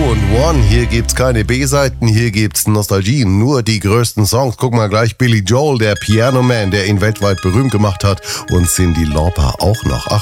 und One. Hier gibt's keine B-Seiten, hier gibt's Nostalgien, nur die größten Songs. Guck mal gleich, Billy Joel, der Piano Man, der ihn weltweit berühmt gemacht hat, und Cyndi Lauper auch noch.